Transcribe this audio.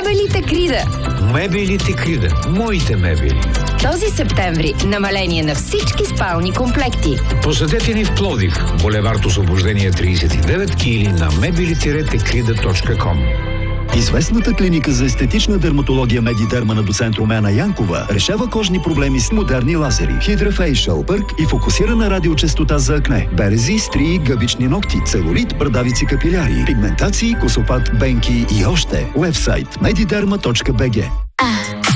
Мебелите Крида. Мебелите Крида. Моите мебели. Този септември намаление на всички спални комплекти. Посетете ни в Пловдив, булевард Освобождение 39 или на mebelitiretekrida.com. Известната клиника за естетична дерматология Медидерма на доцент Румяна Янкова решава кожни проблеми с модерни лазери, хидрофейшъл, пърк и фокусирана радиочестота за акне, берези, стрии, гъбични ногти, целулит, брадавици капиляри, пигментации, косопат, бенки и още. Уебсайт mediderma.bg.